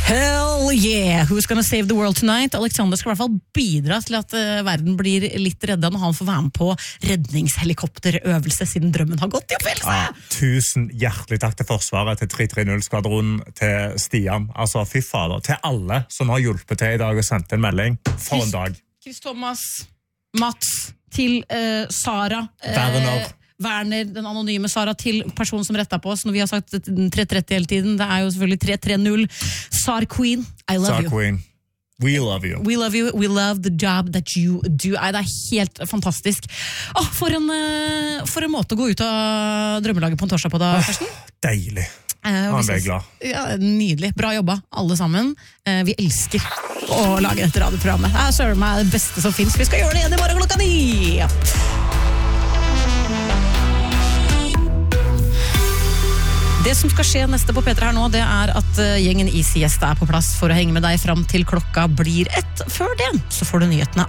Hell yeah! Who's gonna save the world tonight? Alexander skal I hvert fall bidra til at verden blir litt redda når han får være med på redningshelikopterøvelse siden drømmen har gått i oppfyllelse. Tusen hjertelig takk til Forsvaret, til 330-skvadronen, til Stian. Altså, fy fader, til alle som har hjulpet til i dag og sendt en melding. For en dag. Chris Thomas, Mats, til Sara. Werner, den anonyme Sara, til personen som rettet på oss når vi har sagt 330 hele tiden. Det jo selvfølgelig 330. Sar Queen, I love you. Queen. We love you. We love you. We love the job that you do. Det helt fantastisk. For en måte å gå ut av drømmelaget på en torsdag på da, Karsten. Deilig. Han ble glad. Ja, nydelig. Bra jobba, alle sammen. Vi elsker å lage dette radioprogrammet. Det søren meg det beste som finnes. Vi skal gjøre det igjen i morgen klokka 9. Det som skal skje neste på P3 her nå, det at gjengen Easy Gjest på plass for å henge med deg fram til klokka blir 1. Før det så får du nyhetene